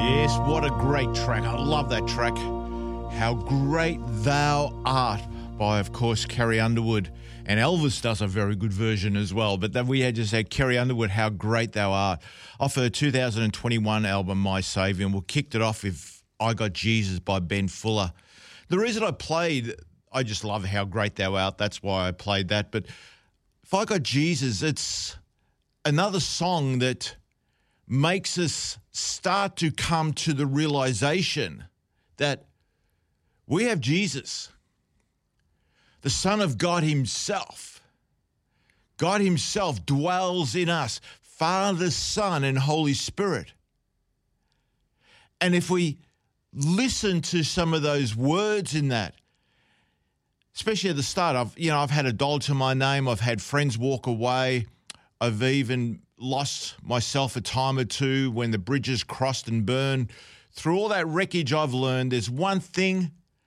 Yes, what a great track. I love that track. How Great Thou Art by, of course, Carrie Underwood. And Elvis does a very good version as well. But then we had just had Carrie Underwood, How Great Thou Art, off her 2021 album, My Saviour. And we kicked it off with I Got Jesus by Ben Fuller. The reason I just love How Great Thou Art. That's why I played that. But if I Got Jesus, it's another song that makes us start to come to the realization that we have Jesus, the Son of God himself. God himself dwells in us, Father, Son, and Holy Spirit. And if we listen to some of those words in that, especially at the start, I've had a dollar to my name, I've had friends walk away, I've even lost myself a time or two when the bridges crossed and burned. Through all that wreckage I've learned, there's one thing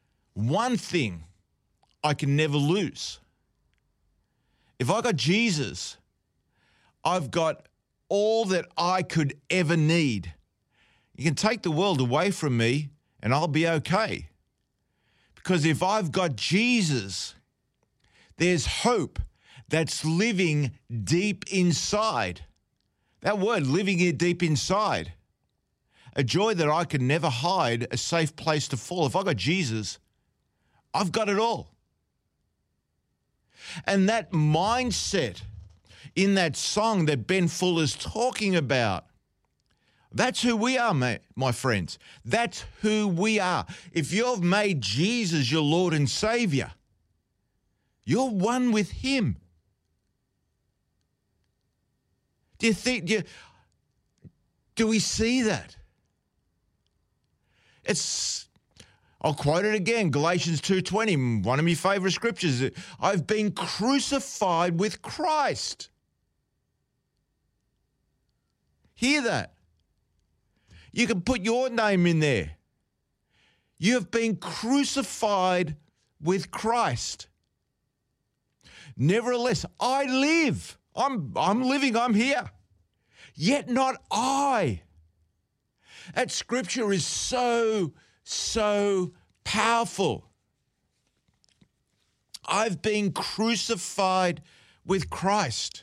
I can never lose. If I got Jesus, I've got all that I could ever need. You can take the world away from me and I'll be okay. Because if I've got Jesus, there's hope that's living deep inside. That word, living here deep inside. A joy that I can never hide, a safe place to fall. If I got Jesus, I've got it all. And that mindset in that song that Ben Fuller's talking about, that's who we are, my friends. That's who we are. If you've made Jesus your Lord and Savior, you're one with him. Do we see that? I'll quote it again, Galatians 2:20, one of my favorite scriptures. I've been crucified with Christ. Hear that? You can put your name in there. You have been crucified with Christ. Nevertheless, I live. I'm living, I'm here. Yet not I. That scripture is so powerful. I've been crucified with Christ.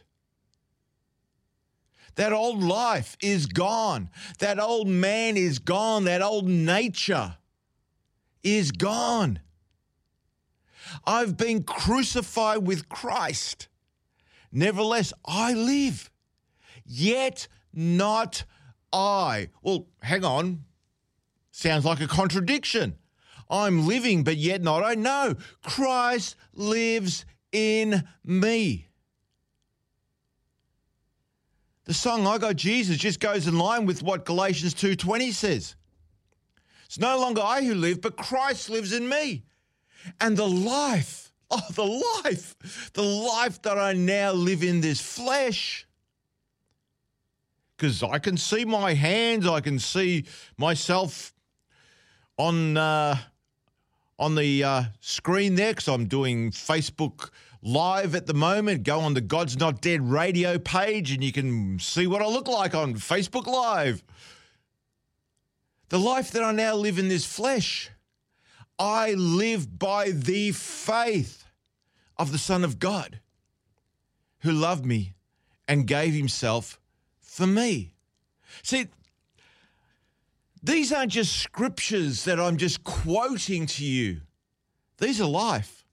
That old life is gone. That old man is gone. That old nature is gone. I've been crucified with Christ. Nevertheless, I live, yet not I. Well, hang on. Sounds like a contradiction. I'm living, but yet not I. No, Christ lives in me. The song I Got Jesus just goes in line with what Galatians 2:20 says. It's no longer I who live, but Christ lives in me. And the life that I now live in this flesh, because I can see my hands, I can see myself on the screen there, because I'm doing Facebook Live at the moment. Go on the God's Not Dead radio page and you can see what I look like on Facebook Live. The life that I now live in this flesh, I live by the faith of the Son of God who loved me and gave himself for me. See, these aren't just scriptures that I'm just quoting to you. These are life.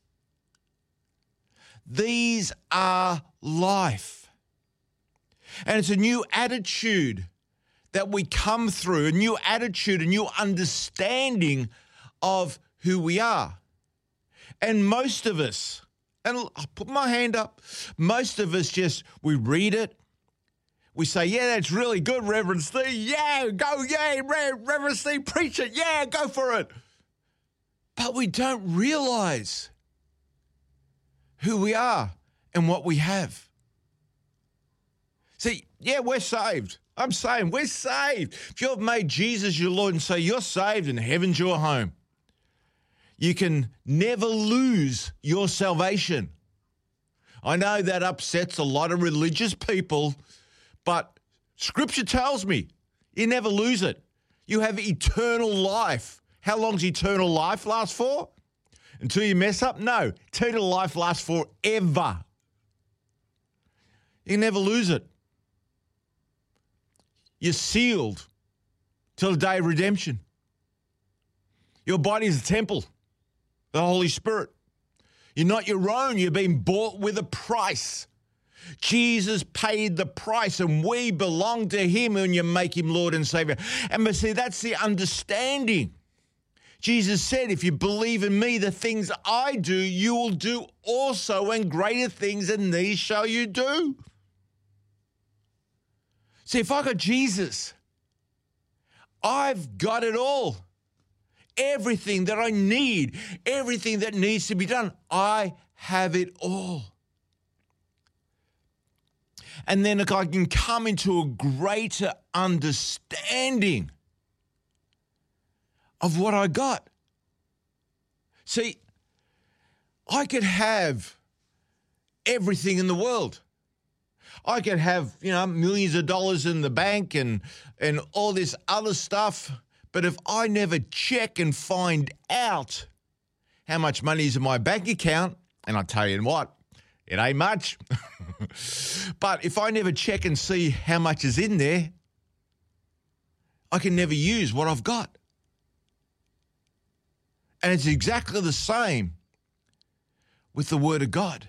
These are life. And it's a new attitude that we come through, a new attitude, a new understanding of who we are. And most of us, and I'll put my hand up, most of us we read it, we say, yeah, that's really good, Reverend Steve. Yeah, go, yeah, Reverend Steve, preach it. Yeah, go for it. But we don't realize who we are and what we have. See, yeah, we're saved. I'm saying we're saved. If you've made Jesus your Lord and Savior, you're saved and heaven's your home. You can never lose your salvation. I know that upsets a lot of religious people, but Scripture tells me you never lose it. You have eternal life. How long's eternal life last for? Until you mess up? No. Eternal life lasts forever. You never lose it. You're sealed till the day of redemption. Your body is a temple, the Holy Spirit. You're not your own. You've been bought with a price. Jesus paid the price, and we belong to him when you make him Lord and Savior. And but see, that's the understanding. Jesus said, if you believe in me, the things I do, you will do also, and greater things than these shall you do. See, if I got Jesus, I've got it all. Everything that I need, everything that needs to be done, I have it all. And then I can come into a greater understanding of what I got. See, I could have everything in the world. I could have, millions of dollars in the bank and all this other stuff. But if I never check and find out how much money is in my bank account, and I tell you what, it ain't much. But if I never check and see how much is in there, I can never use what I've got. And it's exactly the same with the Word of God.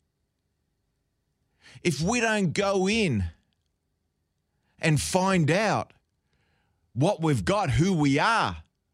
If we don't go in and find out what we've got, who we are,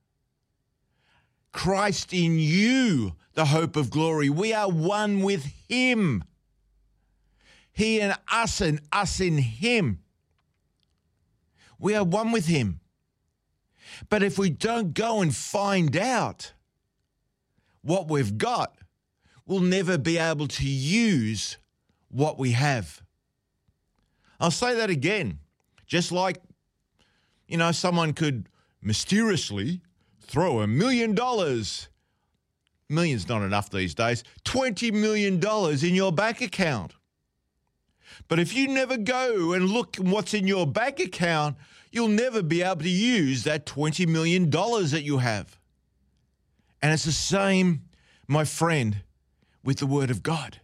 Christ in you, the hope of glory, we are one with him. He and us in him. We are one with him. But if we don't go and find out what we've got, we'll never be able to use what we have. I'll say that again. Just like, someone could mysteriously throw $1 million. Million's not enough these days. $20 million in your bank account. But if you never go and look at what's in your bank account, you'll never be able to use that $20 million that you have. And it's the same, my friend, with the Word of God.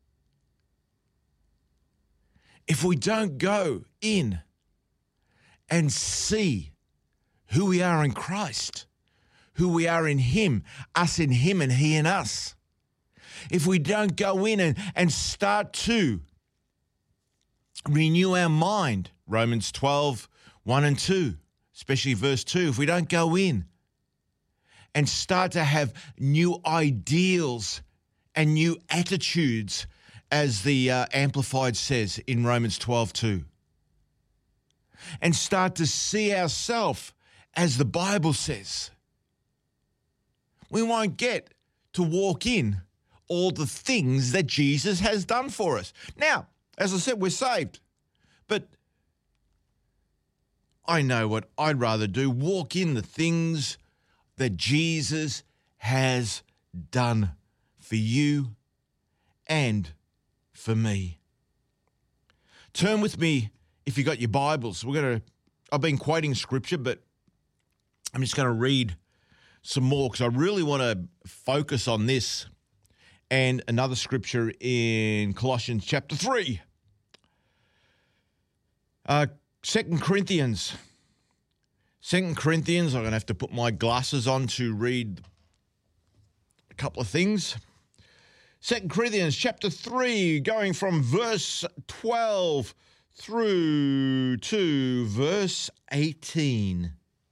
If we don't go in and see who we are in Christ, who we are in him, us in him and he in us, if we don't go in and start to renew our mind, Romans 12, 1 and 2, especially verse 2, if we don't go in and start to have new ideals and new attitudes, as the Amplified says in Romans 12:2, and start to see ourselves as the Bible says, we won't get to walk in all the things that Jesus has done for us. Now, as I said, we're saved, but I know what I'd rather do, walk in the things that Jesus has done for you and for me. Turn with me, if you got your Bibles. I've been quoting scripture, but I'm just going to read some more because I really want to focus on this and another scripture in Colossians chapter 3. 2 Corinthians. I'm going to have to put my glasses on to read a couple of things. 2 Corinthians chapter 3, going from verse 12 through to verse 18.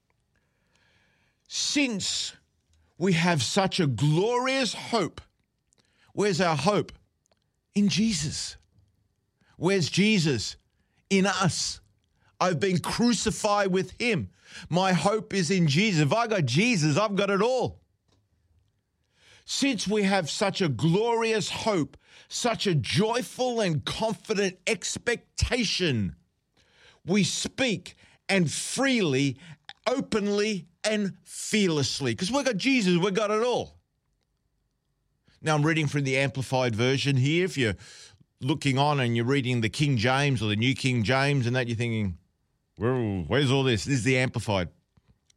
Since we have such a glorious hope, where's our hope? In Jesus. Where's Jesus? In us. I've been crucified with him. My hope is in Jesus. If I got Jesus, I've got it all. Since we have such a glorious hope, such a joyful and confident expectation, we speak and freely, openly and fearlessly. Because we've got Jesus, we've got it all. Now I'm reading from the Amplified Version here. If you're looking on and you're reading the King James or the New King James and that, you're thinking, where's all this? This is the Amplified.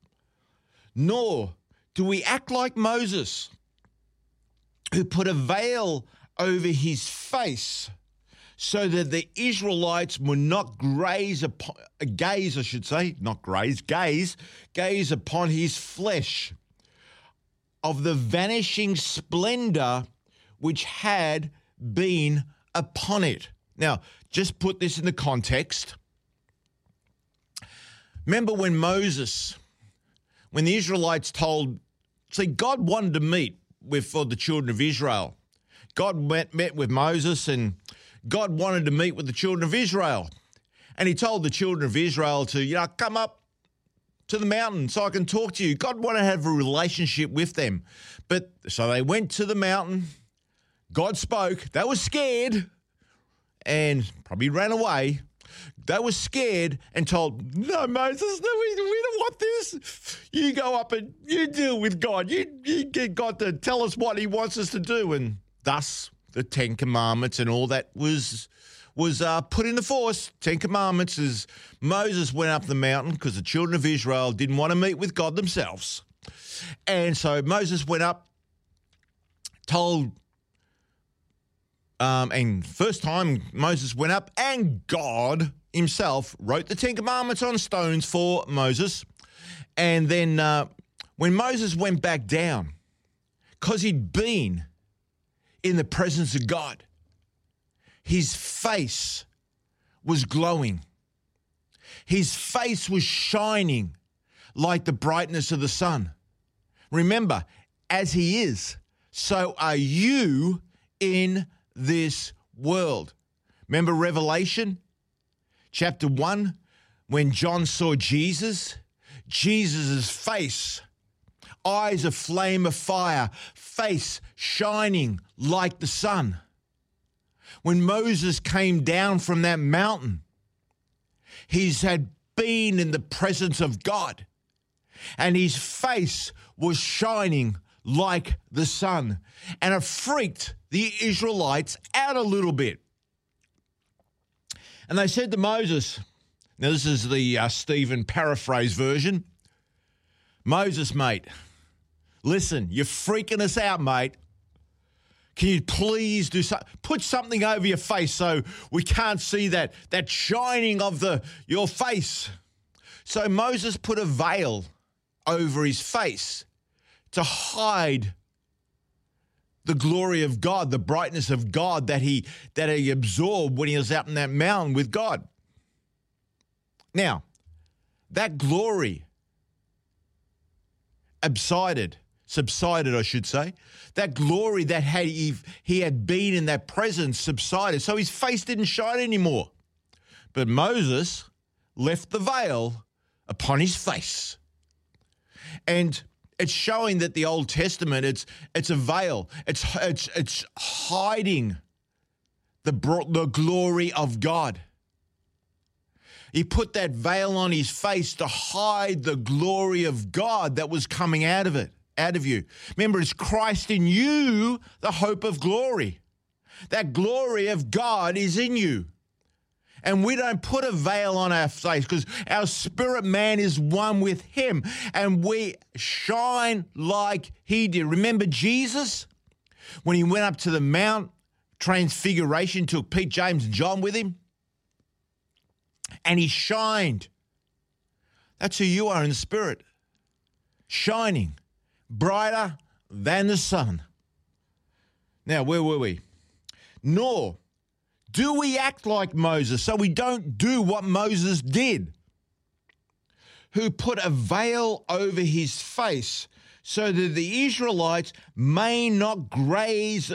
Nor do we act like Moses, who put a veil over his face so that the Israelites would not gaze upon his flesh of the vanishing splendor which had been upon it. Now, just put this in the context. Remember when the Israelites God wanted to meet for the children of Israel. God met with Moses, and God wanted to meet with the children of Israel. And he told the children of Israel to, come up to the mountain so I can talk to you. God wanted to have a relationship with them. So they went to the mountain. God spoke. They were scared and probably ran away. They were scared and told, no, Moses, no, we don't want this. You go up and you deal with God. You get God to tell us what he wants us to do. And thus the Ten Commandments and all that was put into force. 10 Commandments as Moses went up the mountain because the children of Israel didn't want to meet with God themselves. And so Moses went up, and first time Moses went up, and God himself wrote the 10 Commandments on stones for Moses. And then when Moses went back down, because he'd been in the presence of God, his face was glowing. His face was shining like the brightness of the sun. Remember, as he is, so are you in this world. Remember Revelation chapter 1, when John saw Jesus' face, eyes a flame of fire, face shining like the sun. When Moses came down from that mountain, he had been in the presence of God, and his face was shining like the sun, and it freaked the Israelites out a little bit. And they said to Moses, now this is the Stephen paraphrase version, Moses, mate, listen, you're freaking us out, mate. Can you please put something over your face so we can't see that shining of your face? So Moses put a veil over his face to hide the glory of God, the brightness of God that he absorbed when he was out in that mountain with God. Now, that glory subsided, I should say. That glory that he had been in, that presence, subsided. So his face didn't shine anymore. But Moses left the veil upon his face. And it's showing that the Old Testament, it's a veil. It's hiding the glory of God. He put that veil on his face to hide the glory of God that was coming out of you. Remember, it's Christ in you, the hope of glory. That glory of God is in you. And we don't put a veil on our face because our spirit man is one with him, and we shine like he did. Remember Jesus? When he went up to the Mount Transfiguration, took Pete, James, and John with him, and he shined. That's who you are in the spirit. Shining. Brighter than the sun. Now, where were we? Nor do we act like Moses, so we don't do what Moses did, who put a veil over his face so that the Israelites may not gaze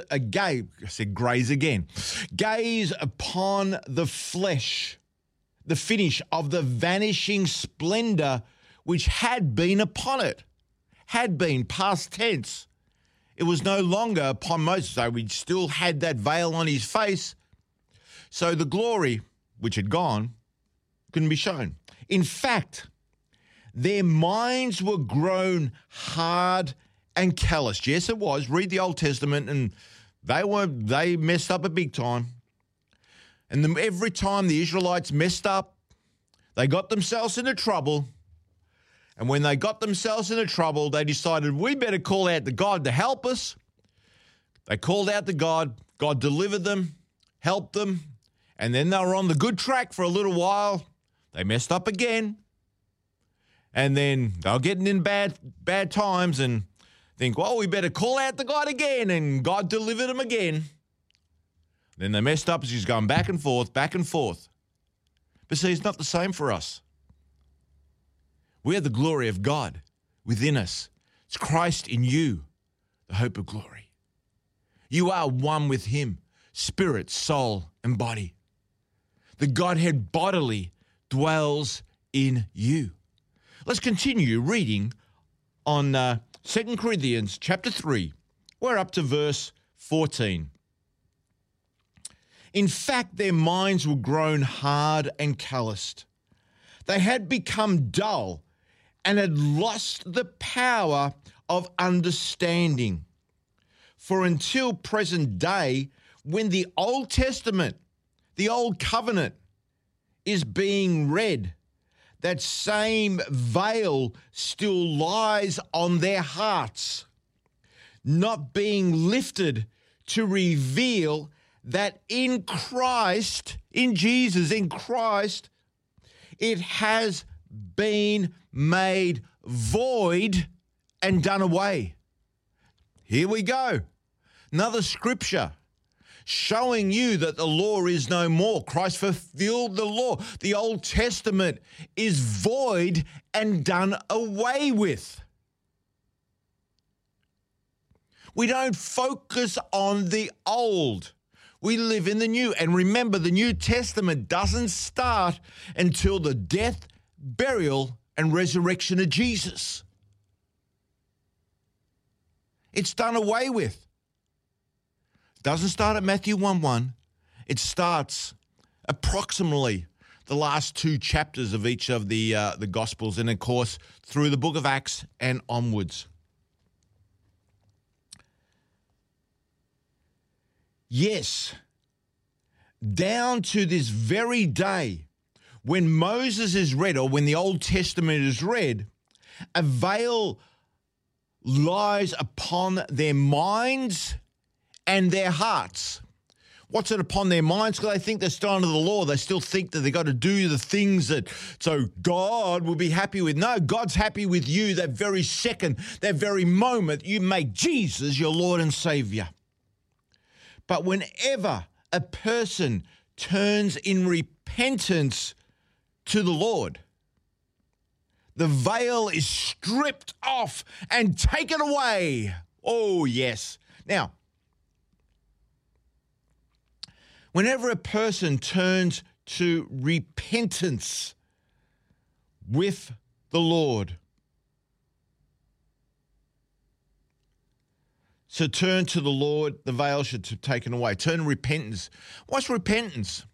upon the flesh, the finish of the vanishing splendor which had been upon it. Had been, past tense. It was no longer upon Moses, so we still had that veil on his face. So the glory, which had gone, couldn't be shown. In fact, their minds were grown hard and calloused. Yes, it was. Read the Old Testament, and they messed up a big time. And every time the Israelites messed up, they got themselves into trouble, And when they got themselves into trouble, they decided, we better call out to God to help us. They called out to God. God delivered them, helped them, and then they were on the good track for a little while. They messed up again. And then they were getting in bad times and think, well, we better call out to God again, and God delivered them again. Then they messed up as he's going back and forth, back and forth. But see, it's not the same for us. We are the glory of God within us. It's Christ in you, the hope of glory. You are one with him, spirit, soul, and body. The Godhead bodily dwells in you. Let's continue reading on 2 Corinthians chapter 3. We're up to verse 14. In fact, their minds were grown hard and calloused. They had become dull and had lost the power of understanding. For until present day, when the Old Testament, the Old Covenant, is being read, that same veil still lies on their hearts, not being lifted to reveal that in Christ, in Jesus, in Christ, it has been made void and done away. Here we go. Another scripture showing you that the law is no more. Christ fulfilled the law. The Old Testament is void and done away with. We don't focus on the old. We live in the new. And remember, the New Testament doesn't start until the death, burial, and resurrection of Jesus. It's done away with. It doesn't start at Matthew 1:1. It starts approximately the last 2 chapters of each of the Gospels, and of course through the book of Acts and onwards. Yes, down to this very day, when Moses is read, or when the Old Testament is read, a veil lies upon their minds and their hearts. What's it upon their minds? Because they think they're still under the law. They still think that they've got to do the things that so God will be happy with. No, God's happy with you that very second, that very moment you make Jesus your Lord and Savior. But whenever a person turns in repentance to the Lord, the veil is stripped off and taken away. Oh, yes. Now, whenever a person turns to repentance with the Lord, so turn to the Lord, the veil should be taken away. Turn to repentance. What's repentance?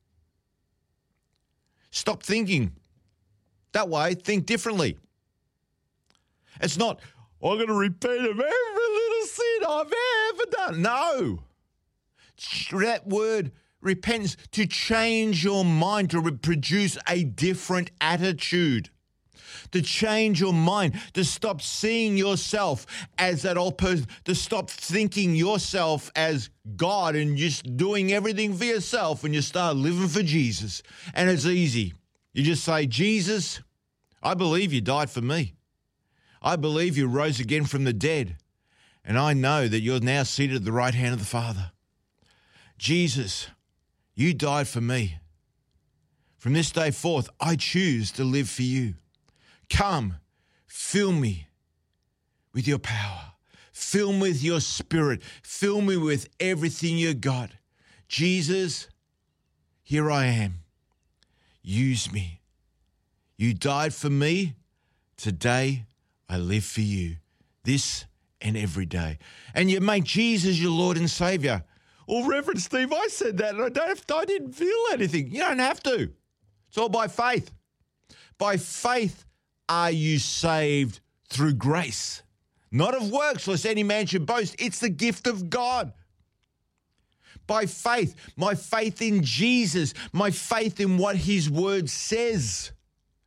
Stop thinking that way. Think differently. It's not, I'm going to repent of every little sin I've ever done. No. That word repentance, to change your mind, to produce a different attitude. To change your mind, to stop seeing yourself as that old person, to stop thinking yourself as God and just doing everything for yourself, and you start living for Jesus. And it's easy. You just say, Jesus, I believe you died for me. I believe you rose again from the dead. And I know that you're now seated at the right hand of the Father. Jesus, you died for me. From this day forth, I choose to live for you. Come, fill me with your power. Fill me with your spirit. Fill me with everything you got. Jesus, here I am. Use me. You died for me. Today, I live for you. This and every day. And you make Jesus your Lord and Savior. Well, Reverend Steve, I said that and I didn't feel anything. You don't have to. It's all by faith. By faith are you saved through grace. Not of works, lest any man should boast. It's the gift of God. By faith, my faith in Jesus, my faith in what his word says.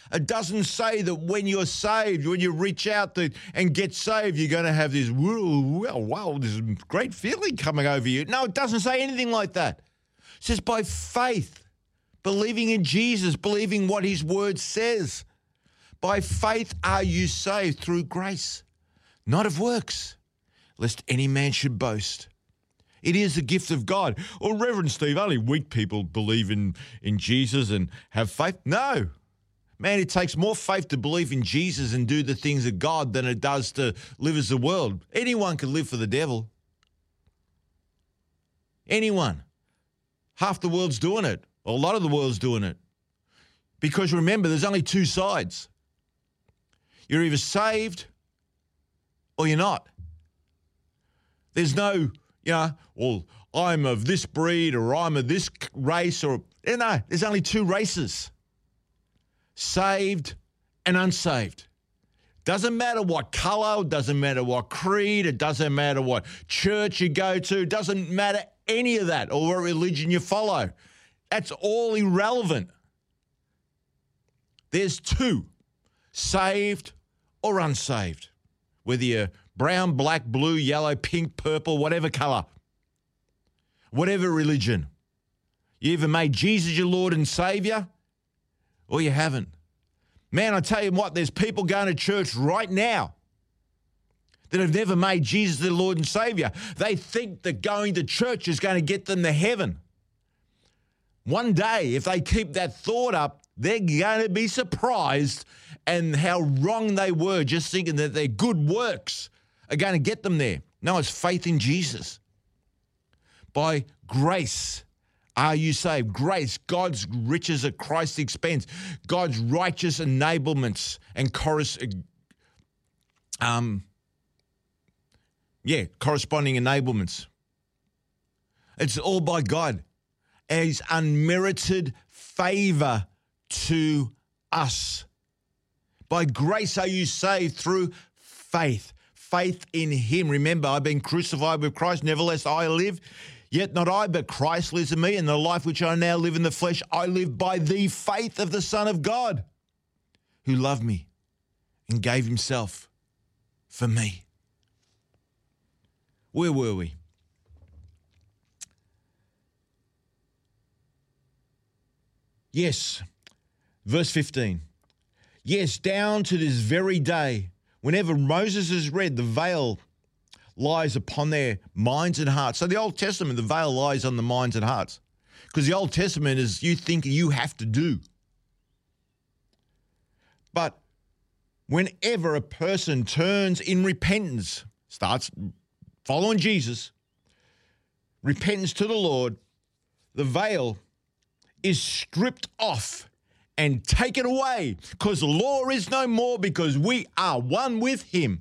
It doesn't say that when you're saved, when you reach out and get saved, you're going to have this, wow, this great feeling coming over you. No, it doesn't say anything like that. It says by faith, believing in Jesus, believing what his word says. By faith are you saved through grace, not of works, lest any man should boast. It is the gift of God. Well, Reverend Steve, only weak people believe in Jesus and have faith. No. Man, it takes more faith to believe in Jesus and do the things of God than it does to live as the world. Anyone can live for the devil. Anyone. Half the world's doing it. Or a lot of the world's doing it. Because remember, there's only two sides. You're either saved or you're not. There's no, well, I'm of this breed or I'm of this race or, no, there's only two races. Saved and unsaved. Doesn't matter what color, doesn't matter what creed, it doesn't matter what church you go to, doesn't matter any of that or what religion you follow. That's all irrelevant. There's two, saved or unsaved. Whether you're brown, black, blue, yellow, pink, purple, whatever color, whatever religion. You either made Jesus your Lord and Savior or you haven't. Man, I tell you what, there's people going to church right now that have never made Jesus their Lord and Savior. They think that going to church is going to get them to heaven. One day, if they keep that thought up, they're going to be surprised and how wrong they were just thinking that their good works are going to get them there. No, it's faith in Jesus. By grace are you saved. Grace, God's riches at Christ's expense, God's righteous enablements and corresponding enablements. It's all by God. His unmerited favor to us. By grace are you saved through faith. Faith in him. Remember, I've been crucified with Christ, nevertheless I live. Yet not I, but Christ lives in me, and the life which I now live in the flesh, I live by the faith of the Son of God, who loved me and gave himself for me. Where were we? Yes, verse 15. Yes, down to this very day, whenever Moses is read, the veil lies upon their minds and hearts. So the Old Testament, the veil lies on the minds and hearts. Because the Old Testament is you think you have to do. But whenever a person turns in repentance, starts following Jesus, repentance to the Lord, the veil is stripped off and taken away because the law is no more because we are one with him.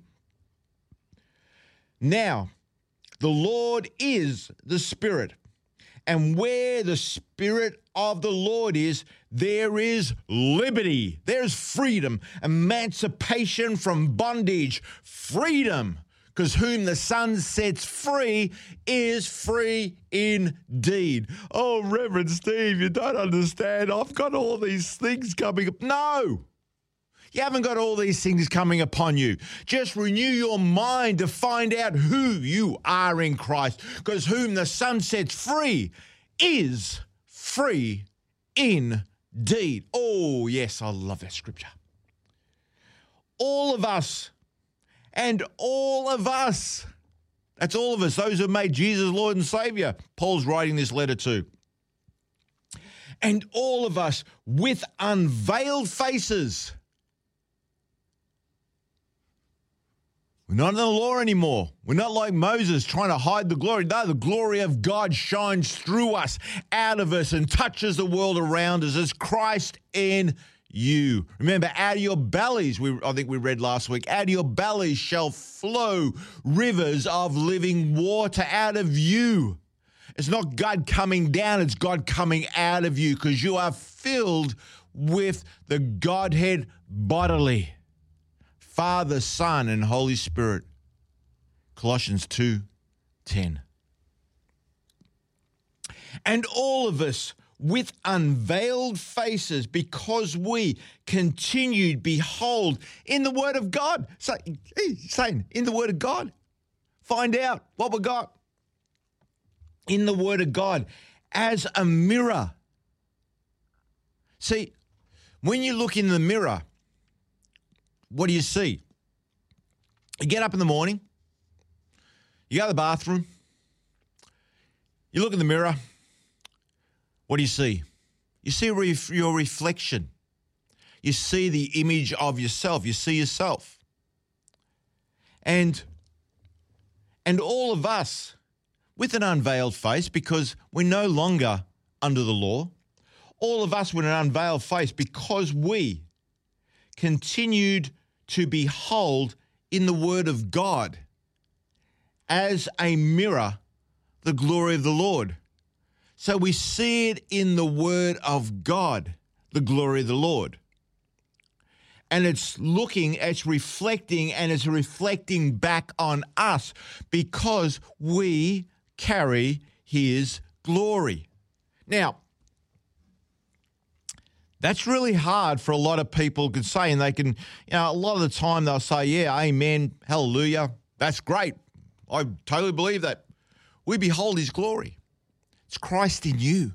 Now, the Lord is the Spirit, and where the Spirit of the Lord is, there is liberty, there's freedom, emancipation from bondage, freedom, because whom the Son sets free is free indeed. Oh, Reverend Steve, you don't understand. I've got all these things coming up. No. You haven't got all these things coming upon you. Just renew your mind to find out who you are in Christ, because whom the Son sets free is free indeed. Oh, yes, I love that scripture. All of us, and all of us, that's all of us, those who have made Jesus Lord and Savior, Paul's writing this letter to. And all of us with unveiled faces. We're not in the law anymore. We're not like Moses trying to hide the glory. No, the glory of God shines through us, out of us, and touches the world around us as Christ in you. Remember, out of your bellies, I think we read last week, out of your bellies shall flow rivers of living water out of you. It's not God coming down, it's God coming out of you because you are filled with the Godhead bodily. Father, Son, and Holy Spirit. Colossians 2:10. And all of us with unveiled faces because we continued, behold, in the Word of God. So, saying, in the Word of God, find out what we got. In the Word of God, as a mirror. See, when you look in the mirror, what do you see? You get up in the morning, you go to the bathroom, you look in the mirror, what do you see? You see your reflection. You see the image of yourself. You see yourself. And all of us with an unveiled face, because we're no longer under the law, all of us with an unveiled face because we continued to behold in the Word of God as a mirror the glory of the Lord. So we see it in the Word of God, the glory of the Lord. And it's reflecting, and it's reflecting back on us because we carry His glory. Now, that's really hard for a lot of people to say, and they can, a lot of the time they'll say, yeah, amen, hallelujah, that's great. I totally believe that. We behold His glory. It's Christ in you.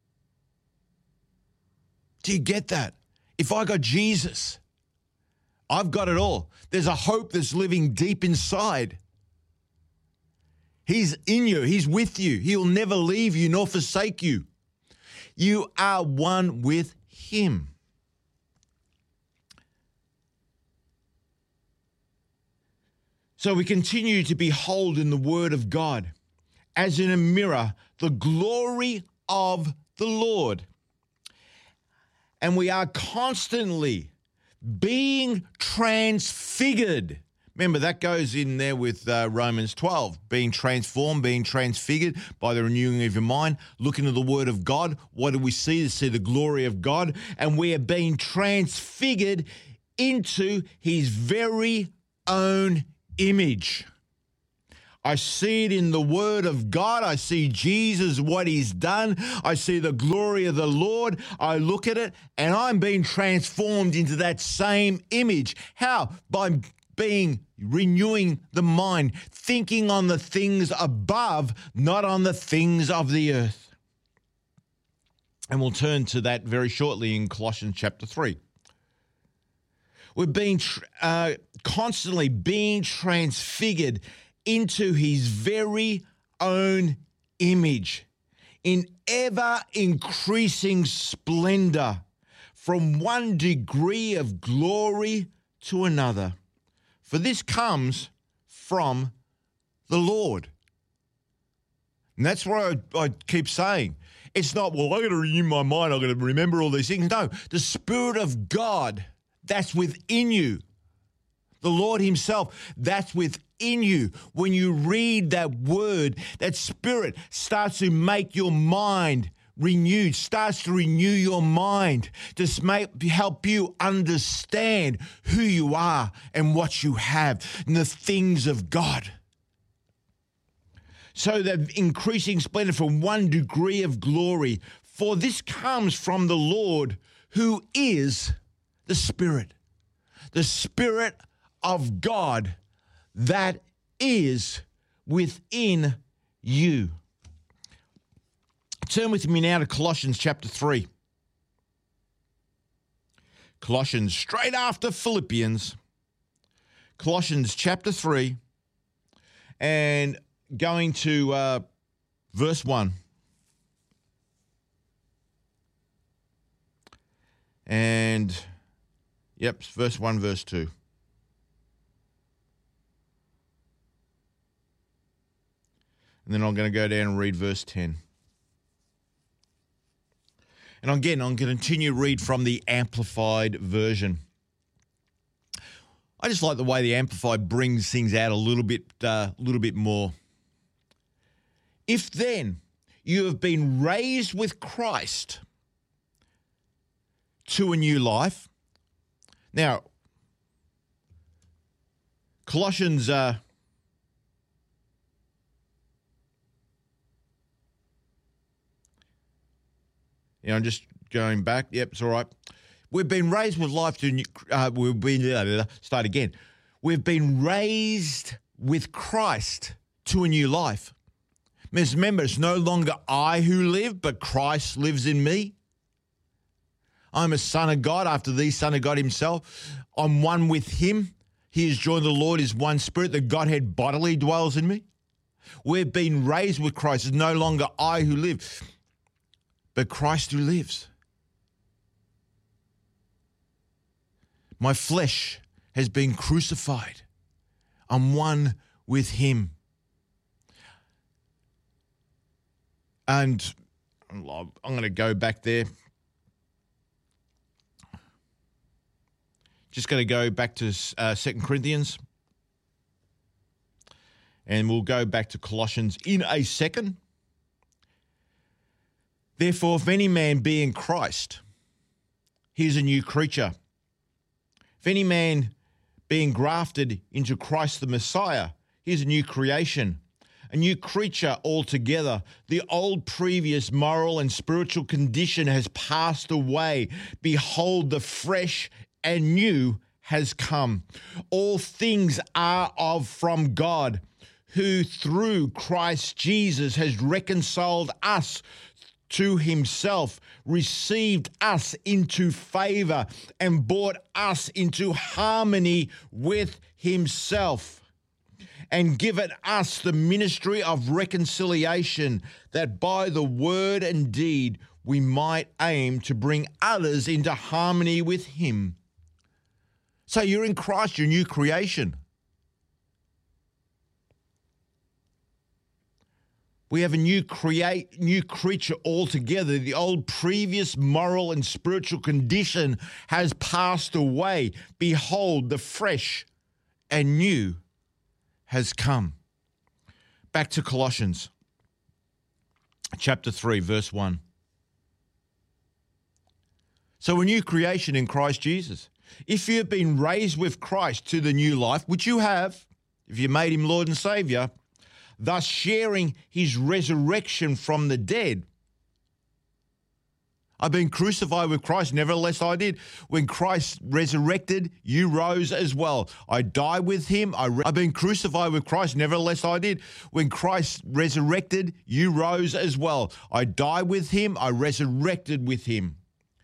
Do you get that? If I got Jesus, I've got it all. There's a hope that's living deep inside. He's in you. He's with you. He'll never leave you nor forsake you. You are one with Him. So we continue to behold in the Word of God, as in a mirror, the glory of the Lord. And we are constantly being transfigured. Remember, that goes in there with Romans 12, being transformed, being transfigured by the renewing of your mind, looking at the Word of God. What do we see? We see the glory of God, and we are being transfigured into His very own image. I see it in the Word of God. I see Jesus, what He's done. I see the glory of the Lord. I look at it, and I'm being transformed into that same image. How? By renewing the mind, thinking on the things above, not on the things of the earth. And we'll turn to that very shortly in Colossians chapter 3. We're being constantly being transfigured into His very own image in ever-increasing splendor, from one degree of glory to another. For this comes from the Lord. And that's what I keep saying. It's not, well, I've got to renew my mind, I've got to remember all these things. No, the Spirit of God that's within you, the Lord Himself, that's within you. When you read that Word, that Spirit starts to make your mind renewed, starts to renew your mind, to help you understand who you are and what you have and the things of God. So that increasing splendor from one degree of glory, for this comes from the Lord, who is the Spirit of God that is within you. Turn with me now to Colossians chapter 3. Colossians, straight after Philippians. Colossians chapter 3, and going to verse 1. And, verse 1, verse 2. And then I'm going to go down and read verse 10. And again, I'm going to continue to read from the Amplified version. I just like the way the Amplified brings things out a little bit more. If then you have been raised with Christ to a new life. Now, Colossians Just going back. Yep, it's all right. We've been raised with life to start again. We've been raised with Christ to a new life. Remember, it's no longer I who live, but Christ lives in me. I'm a son of God after the Son of God himself. I'm one with him. He has joined the Lord is one spirit. The Godhead bodily dwells in me. We've been raised with Christ. It's no longer I who live, but Christ who lives. My flesh has been crucified. I'm one with him. And I'm going to go back there. Just going to go back to 2 Corinthians. And we'll go back to Colossians in a second. Therefore, if any man be in Christ, he is a new creature. If any man being grafted into Christ the Messiah, he is a new creation, a new creature altogether. The old previous moral and spiritual condition has passed away. Behold, the fresh and new has come. All things are from God, who through Christ Jesus has reconciled us to himself, received us into favor, and brought us into harmony with himself, and given us the ministry of reconciliation, that by the word and deed we might aim to bring others into harmony with him. So you're in Christ, you're a new creation. We have a new creature altogether. The old previous moral and spiritual condition has passed away. Behold, the fresh and new has come. Back to Colossians chapter 3, verse 1. So a new creation in Christ Jesus. If you have been raised with Christ to the new life, which you have, if you made him Lord and Savior, thus sharing his resurrection from the dead. I've been crucified with Christ, nevertheless I did. When Christ resurrected, you rose as well. I died with him. I've been crucified with Christ, nevertheless I did. When Christ resurrected, you rose as well. I died with him. I resurrected with him.